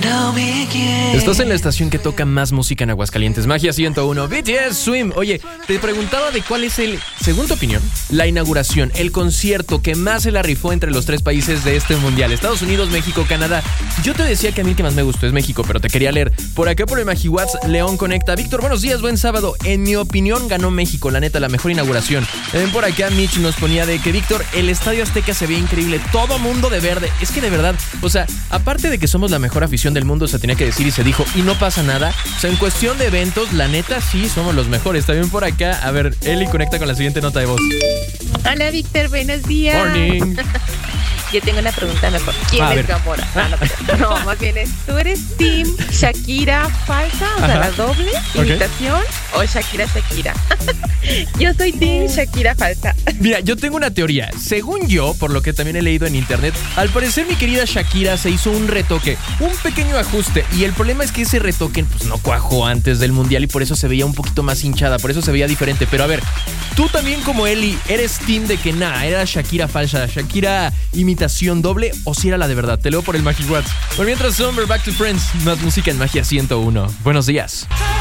Estás en la estación que toca más música en Aguascalientes, Magia 101, BTS Swim. Oye, te preguntaba de cuál es según tu opinión, la inauguración, el concierto que más se la rifó entre los tres países de este mundial, Estados Unidos, México, Canadá. Yo te decía que a mí el que más me gustó es México, pero te quería leer. Por acá por el MagiWhat's, León conecta. Víctor, buenos días, buen sábado. En mi opinión ganó México, la neta, la mejor inauguración. También por acá Mitch nos ponía de que, Víctor, el Estadio Azteca se veía increíble, todo mundo de verde. Es que de verdad, o sea, aparte de que somos la mejor afición del mundo, se tenía que decir y se dijo, y no pasa nada. O sea, en cuestión de eventos, la neta, sí somos los mejores. También por acá, a ver, Eli conecta con la siguiente nota de voz. Hola, Víctor, buenos días. Morning. Yo tengo una pregunta mejor. ¿Quién es Gamora? No, más bien es, ¿tú eres team Shakira falsa, o sea, la doble imitación, o Shakira? Yo soy team Shakira falsa. Mira, yo tengo una teoría. Según yo, por lo que también he leído en internet, al parecer mi querida Shakira se hizo un retoque, un pequeño ajuste, y el problema es que ese retoque pues no cuajó antes del mundial y por eso se veía un poquito más hinchada, por eso se veía diferente. Pero a ver, tú también como Eli, ¿eres team de que era Shakira falsa, Shakira imitación doble, o si era la de verdad? Te leo por el MagiWhat's. Por mientras, Summer, Back to Friends, más música en Magia 101. Buenos días.